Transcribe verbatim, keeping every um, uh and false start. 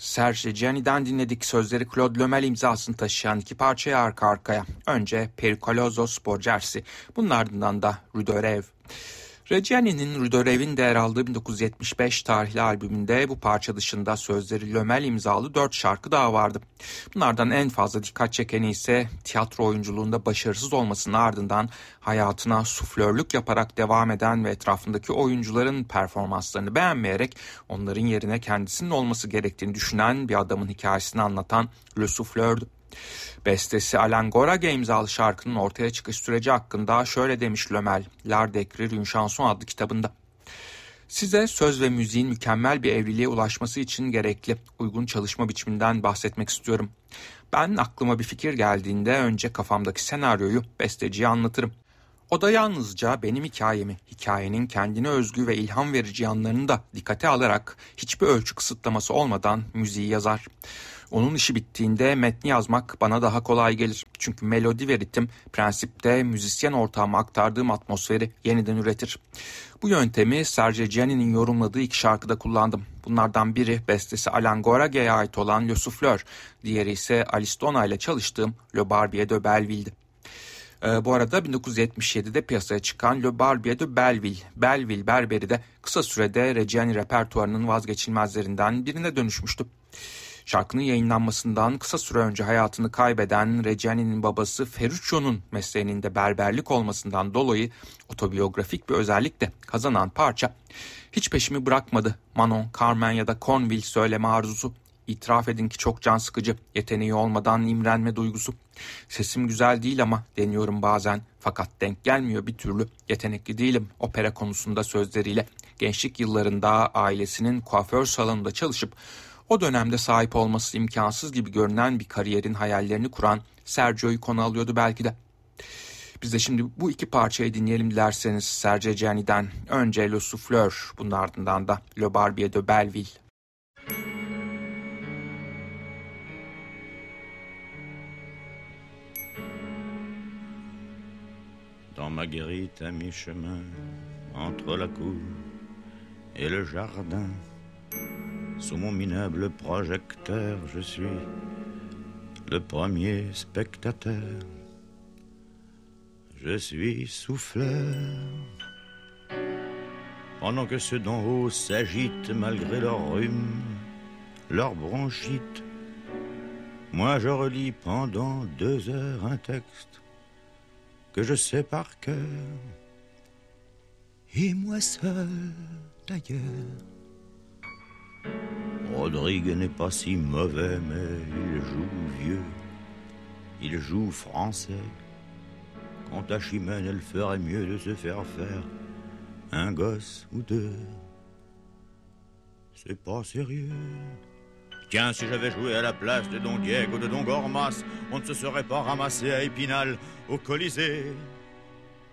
Serge Gianni'den dinledik. Sözleri Claude Lomel imzasını taşıyan iki parçaya arka arkaya. Önce Pericoloso Spor Jersey, bunun ardından da Rue de Rêve. Reggiani'nin Rue de Rêve'in de yer aldığı bin dokuz yüz yetmiş beş tarihli albümünde bu parça dışında sözleri Lomel imzalı dört şarkı daha vardı. Bunlardan en fazla dikkat çekeni ise tiyatro oyunculuğunda başarısız olmasının ardından hayatına suflörlük yaparak devam eden ve etrafındaki oyuncuların performanslarını beğenmeyerek onların yerine kendisinin olması gerektiğini düşünen bir adamın hikayesini anlatan Le Souffleur'dü. Bestesi Alain Goragues imzalı şarkının ortaya çıkış süreci hakkında şöyle demiş Lomel, L'Art d'écrire une chanson adlı kitabında. Size söz ve müziğin mükemmel bir evliliğe ulaşması için gerekli uygun çalışma biçiminden bahsetmek istiyorum. Ben aklıma bir fikir geldiğinde önce kafamdaki senaryoyu besteciye anlatırım. O da yalnızca benim hikayemi, hikayenin kendine özgü ve ilham verici yanlarını da dikkate alarak hiçbir ölçü kısıtlaması olmadan müziği yazar. Onun işi bittiğinde metni yazmak bana daha kolay gelir. Çünkü melodi ve ritim prensipte müzisyen ortağıma aktardığım atmosferi yeniden üretir. Bu yöntemi Serge Gianni'nin yorumladığı iki şarkıda kullandım. Bunlardan biri bestesi Alain Goragues'e ait olan Le Souffleur, diğeri ise Alice Donna ile çalıştığım Le Barbier de Belleville'di. Ee, bu arada bin dokuz yüz yetmiş yedide piyasaya çıkan Le Barbier de Belleville, Belleville Berberi de kısa sürede Reggiani repertuarının vazgeçilmezlerinden birine dönüşmüştü. Şarkının yayınlanmasından kısa süre önce hayatını kaybeden Reggiani'nin babası Ferruccio'nun mesleğinin de berberlik olmasından dolayı otobiyografik bir özellik de kazanan parça. Hiç peşimi bırakmadı Manon, Carmen ya da Cornville söyleme arzusu. İtiraf edin ki çok can sıkıcı, yeteneği olmadan imrenme duygusu. Sesim güzel değil ama deniyorum bazen, fakat denk gelmiyor bir türlü. Yetenekli değilim opera konusunda sözleriyle. Gençlik yıllarında ailesinin kuaför salonunda çalışıp o dönemde sahip olması imkansız gibi görünen bir kariyerin hayallerini kuran Sergio'yu konu alıyordu belki de. Biz de şimdi bu iki parçayı dinleyelim dilerseniz Serge Gianni'den. Önce Le Souffleur, bunun ardından da Le Barbier de Belleville. Dans ma guérite à mi-chemin, entre la cour et le jardin, sous mon minable projecteur, je suis le premier spectateur. Je suis souffleur. Pendant que ceux d'en haut s'agitent malgré leur rhume, leur bronchite, moi je relis pendant deux heures un texte que je sais par cœur. Et moi seul, d'ailleurs. Rodrigue n'est pas si mauvais, mais il joue vieux, il joue français. Quant à Chimène, elle ferait mieux de se faire faire un gosse ou deux. C'est pas sérieux. Tiens, si j'avais joué à la place de Don Diego, de Don Gormas, on ne se serait pas ramassé à Épinal, au Colisée.